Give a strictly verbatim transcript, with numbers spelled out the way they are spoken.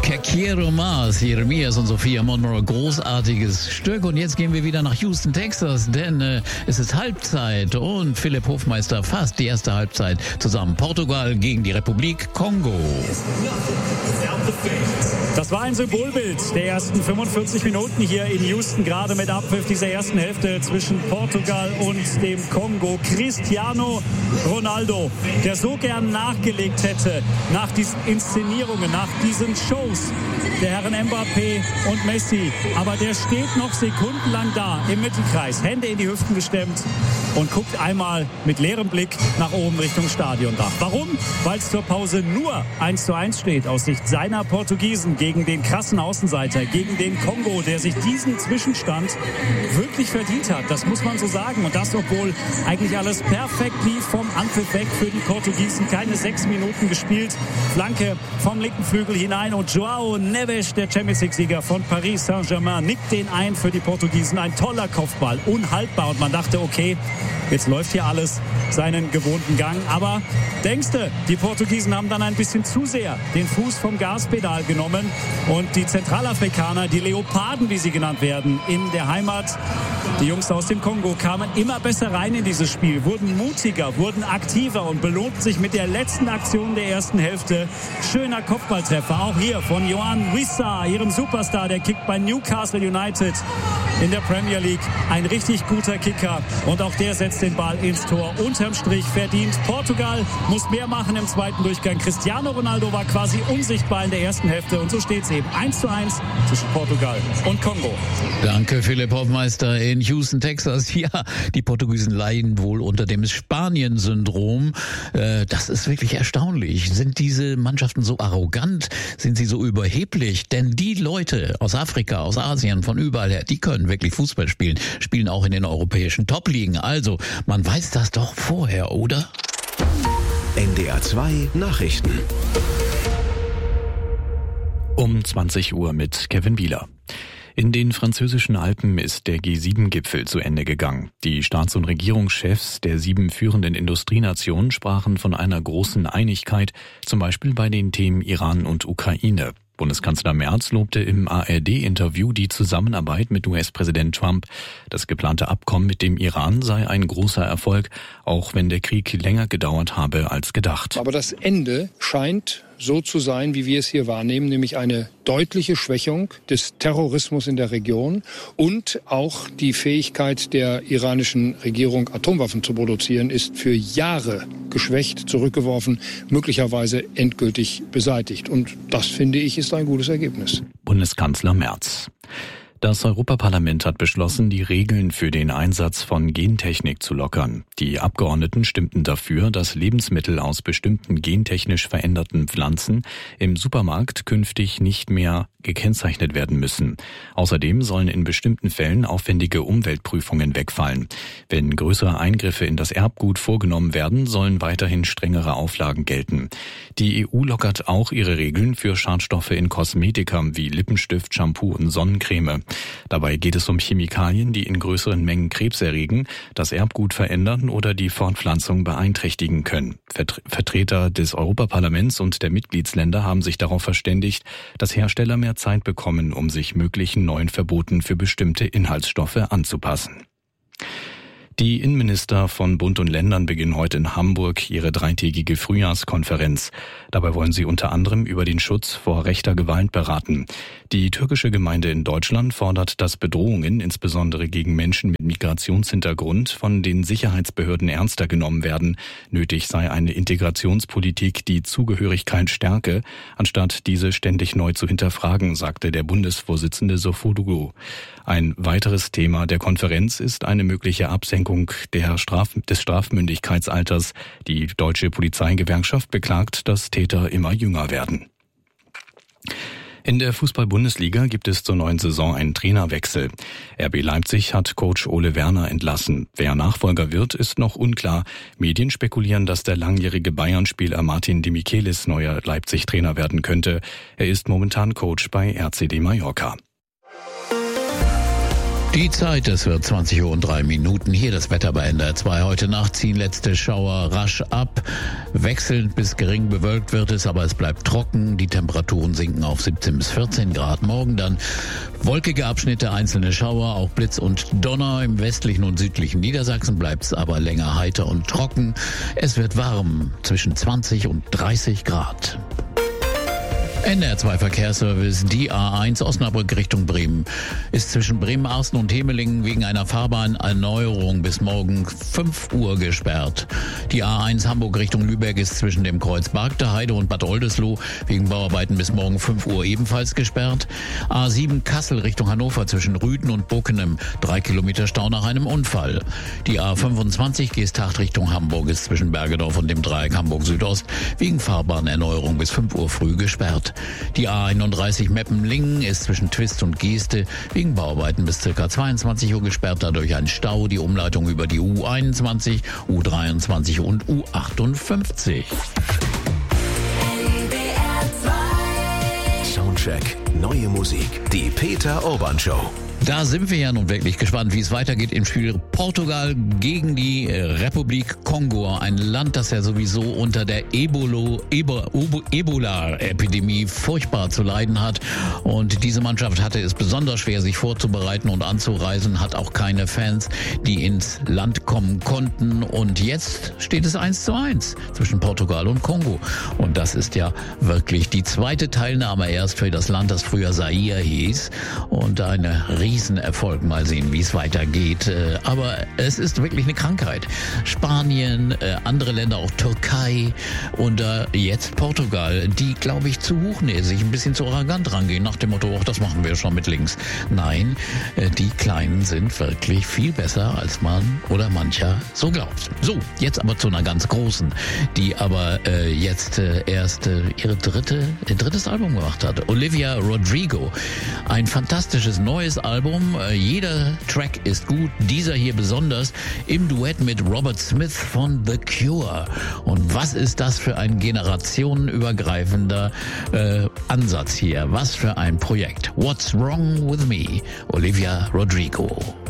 Que quiero más, Jeremias und Sophia Monroe, großartiges Stück. Und jetzt gehen wir wieder nach Houston, Texas, denn äh, es ist Halbzeit und Philipp Hofmeister fasst die erste Halbzeit zusammen. Portugal gegen die Republik Kongo. Das war ein Symbolbild der ersten fünfundvierzig Minuten hier in Houston, gerade mit Abpfiff dieser ersten Hälfte zwischen Portugal und dem Kongo. Cristiano Ronaldo, der so gern nachgelegt hätte nach diesen Inszenierungen, nach diesen Shows der Herren Mbappé und Messi. Aber der steht noch sekundenlang da im Mittelkreis, Hände in die Hüften gestemmt und guckt einmal mit leerem Blick nach oben Richtung Stadiondach. Warum? Weil es zur Pause nur eins zu eins steht aus Sicht seiner Portugiesen gegen den krassen Außenseiter, gegen den Kongo, der sich diesen Zwischenstand wirklich verdient hat. Das muss man so sagen. Und das, obwohl eigentlich alles perfekt lief vom Anpfiff weg für die Portugiesen. Keine sechs Minuten gespielt. Flanke vom linken Flügel hinein und João Neves, der Champions League-Sieger von Paris Saint-Germain, nickt den ein für die Portugiesen. Ein toller Kopfball, unhaltbar. Und man dachte, okay, jetzt läuft hier alles seinen gewohnten Gang. Aber denkste, die Portugiesen haben dann ein bisschen zu sehr den Fuß vom Gaspedal genommen. Und die Zentralafrikaner, die Leoparden, wie sie genannt werden, in der Heimat, die Jungs aus dem Kongo, kamen immer besser rein in dieses Spiel, wurden mutiger, wurden aktiver und belohnten sich mit der letzten Aktion der ersten Hälfte. Schöner Kopfballtreffer, auch hier von Yohan Wissa, ihrem Superstar, der kickt bei Newcastle United in der Premier League. Ein richtig guter Kicker und auch der setzt den Ball ins Tor. Unterm Strich verdient. Portugal muss mehr machen im zweiten Durchgang. Cristiano Ronaldo war quasi unsichtbar in der ersten Hälfte und so steht es eben eins zu eins zwischen Portugal und Kongo. Danke, Philipp Hofmeister in Houston, Texas. Ja, die Portugiesen leiden wohl unter dem Spanien-Syndrom. Äh, das ist wirklich erstaunlich. Sind diese Mannschaften so arrogant? Sind sie so überheblich? Denn die Leute aus Afrika, aus Asien, von überall her, die können wirklich Fußball spielen. Spielen auch in den europäischen Top-Ligen. Also, man weiß das doch vorher, oder? N D R zwei Nachrichten. Um zwanzig Uhr mit Kevin Bieler. In den französischen Alpen ist der G sieben Gipfel zu Ende gegangen. Die Staats- und Regierungschefs der sieben führenden Industrienationen sprachen von einer großen Einigkeit, zum Beispiel bei den Themen Iran und Ukraine. Bundeskanzler Merz lobte im A R D-Interview die Zusammenarbeit mit U S-Präsident Trump. Das geplante Abkommen mit dem Iran sei ein großer Erfolg, auch wenn der Krieg länger gedauert habe als gedacht. Aber das Ende scheint so zu sein, wie wir es hier wahrnehmen, nämlich eine deutliche Schwächung des Terrorismus in der Region und auch die Fähigkeit der iranischen Regierung, Atomwaffen zu produzieren, ist für Jahre geschwächt, zurückgeworfen, möglicherweise endgültig beseitigt. Und das, finde ich, ist ein gutes Ergebnis. Bundeskanzler Merz. Das Europaparlament hat beschlossen, die Regeln für den Einsatz von Gentechnik zu lockern. Die Abgeordneten stimmten dafür, dass Lebensmittel aus bestimmten gentechnisch veränderten Pflanzen im Supermarkt künftig nicht mehr gekennzeichnet werden müssen. Außerdem sollen in bestimmten Fällen aufwendige Umweltprüfungen wegfallen. Wenn größere Eingriffe in das Erbgut vorgenommen werden, sollen weiterhin strengere Auflagen gelten. Die E U lockert auch ihre Regeln für Schadstoffe in Kosmetika wie Lippenstift, Shampoo und Sonnencreme. Dabei geht es um Chemikalien, die in größeren Mengen Krebs erregen, das Erbgut verändern oder die Fortpflanzung beeinträchtigen können. Vertreter des Europaparlaments und der Mitgliedsländer haben sich darauf verständigt, dass Hersteller mehr Zeit bekommen, um sich möglichen neuen Verboten für bestimmte Inhaltsstoffe anzupassen. Die Innenminister von Bund und Ländern beginnen heute in Hamburg ihre dreitägige Frühjahrskonferenz. Dabei wollen sie unter anderem über den Schutz vor rechter Gewalt beraten. Die türkische Gemeinde in Deutschland fordert, dass Bedrohungen, insbesondere gegen Menschen mit Migrationshintergrund, von den Sicherheitsbehörden ernster genommen werden. Nötig sei eine Integrationspolitik, die Zugehörigkeit stärke, anstatt diese ständig neu zu hinterfragen, sagte der Bundesvorsitzende Sofoglu. Ein weiteres Thema der Konferenz ist eine mögliche Absenkung der Straf- des Strafmündigkeitsalters. Die Deutsche Polizeigewerkschaft beklagt, dass Täter immer jünger werden. In der Fußball-Bundesliga gibt es zur neuen Saison einen Trainerwechsel. R B Leipzig hat Coach Ole Werner entlassen. Wer Nachfolger wird, ist noch unklar. Medien spekulieren, dass der langjährige Bayern-Spieler Martin de Michelis neuer Leipzig-Trainer werden könnte. Er ist momentan Coach bei R C D Mallorca. Die Zeit, es wird zwanzig Uhr und drei Minuten. Hier das Wetter bei N D R zwei. Heute Nacht ziehen letzte Schauer rasch ab. Wechselnd bis gering bewölkt wird es, aber es bleibt trocken. Die Temperaturen sinken auf siebzehn bis vierzehn Grad. Morgen dann wolkige Abschnitte, einzelne Schauer, auch Blitz und Donner. Im westlichen und südlichen Niedersachsen bleibt es aber länger heiter und trocken. Es wird warm, zwischen zwanzig und dreißig Grad. N D R zwei Verkehrsservice, die A eins Osnabrück Richtung Bremen ist zwischen Bremen-Arsten und Hemelingen wegen einer Fahrbahnerneuerung bis morgen fünf Uhr gesperrt. Die A eins Hamburg Richtung Lübeck ist zwischen dem Kreuz Bargteheide und Bad Oldesloe wegen Bauarbeiten bis morgen fünf Uhr ebenfalls gesperrt. A sieben Kassel Richtung Hannover zwischen Rüden und Bockenem, drei Kilometer Stau nach einem Unfall. Die A fünfundzwanzig Geesthacht Richtung Hamburg ist zwischen Bergedorf und dem Dreieck Hamburg Südost wegen Fahrbahnerneuerung bis fünf Uhr früh gesperrt. Die A einunddreißig Meppen-Lingen ist zwischen Twist und Geeste wegen Bauarbeiten bis ca. zweiundzwanzig Uhr gesperrt, dadurch ein Stau. Die Umleitung über die U einundzwanzig, U dreiundzwanzig und U achtundfünfzig. Soundcheck, neue Musik, die Peter Urban Show. Da sind wir ja nun wirklich gespannt, wie es weitergeht im Spiel Portugal gegen die Republik Kongo. Ein Land, das ja sowieso unter der Ebolo, Ebo, Ebola-Epidemie furchtbar zu leiden hat. Und diese Mannschaft hatte es besonders schwer, sich vorzubereiten und anzureisen, hat auch keine Fans, die ins Land kommen konnten. Und jetzt steht es eins zu eins zwischen Portugal und Kongo. Und das ist ja wirklich die zweite Teilnahme erst für das Land, das früher Zaire hieß. Und eine Riesenerfolg. Mal sehen, wie es weitergeht. Aber es ist wirklich eine Krankheit. Spanien, andere Länder, auch Türkei und jetzt Portugal, die, glaube ich, zu hochnäsig, ein bisschen zu arrogant rangehen, nach dem Motto, ach, das machen wir schon mit links. Nein, die Kleinen sind wirklich viel besser, als man oder mancher so glaubt. So, jetzt aber zu einer ganz großen, die aber äh, jetzt äh, erst äh, ihre dritte, ihr drittes Album gemacht hat. Olivia Rodrigo. Ein fantastisches neues Album. Jeder Track ist gut, dieser hier besonders im Duett mit Robert Smith von The Cure. Und was ist das für ein generationenübergreifender äh, Ansatz hier? Was für ein Projekt? What's Wrong With Me? Olivia Rodrigo.